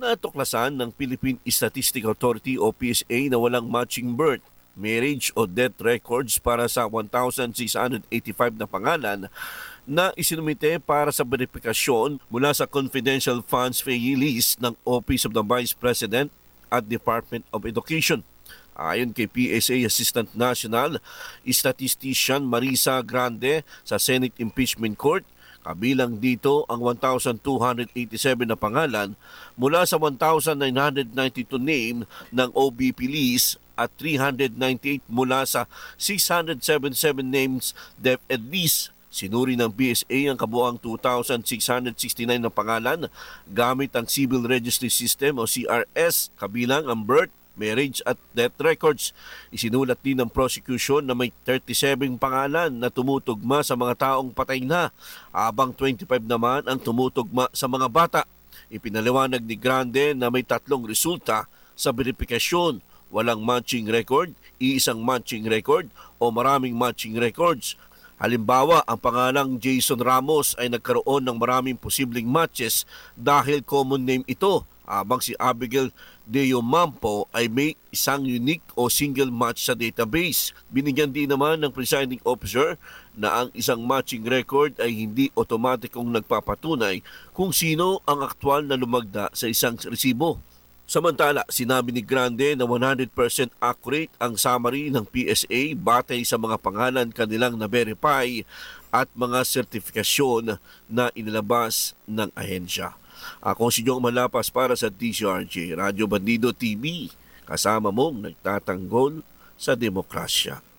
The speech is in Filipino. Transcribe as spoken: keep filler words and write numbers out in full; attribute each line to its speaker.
Speaker 1: Natuklasan ng Philippine Statistical Authority o P S A na walang matching birth, marriage o death records para sa one thousand six hundred eighty-five na pangalan na isinumite para sa verifikasyon mula sa confidential funds payee list ng Office of the Vice President at Department of Education. Ayon kay P S A Assistant National Statistician Marisa Grande sa Senate Impeachment Court, kabilang dito ang one thousand two hundred eighty-seven na pangalan mula sa one thousand nine hundred ninety-two name ng O B P list at three hundred ninety-eight mula sa six hundred seventy-seven names DepEd list. Sinuri ng P S A ang kabuang two thousand six hundred sixty-nine na pangalan gamit ang Civil Registry System o C R S, kabilang ang birth, marriage at death records. Isinulat din ng prosecution na may thirty-seven pangalan na tumutugma sa mga taong patay na, habang twenty-five naman ang tumutugma sa mga bata. Ipinaliwanag ni Grande na may tatlong resulta sa verifikasyon: walang matching record, iisang matching record o maraming matching records. Halimbawa, ang pangalang Jason Ramos ay nagkaroon ng maraming posibleng matches dahil common name ito, habang si Abigail Deo Mampo ay may isang unique o single match sa database. Binigyan din naman ng presiding officer na ang isang matching record ay hindi otomatikong nagpapatunay kung sino ang aktwal na lumagda sa isang resibo. Samantala, sinabi ni Grande na one hundred percent accurate ang summary ng P S A batay sa mga pangalan kanilang na-verify at mga sertifikasyon na inilabas ng ahensya. Ako si Jong Malapas para sa D C R J, Radyo Bandido T V, kasama mong nagtatanggol sa demokrasya.